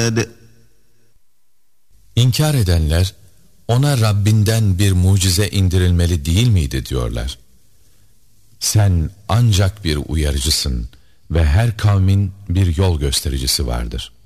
İnkar edenler, ona Rabbinden bir mucize indirilmeli değil miydi diyorlar. Sen ancak bir uyarıcısın ve her kavmin bir yol göstericisi vardır.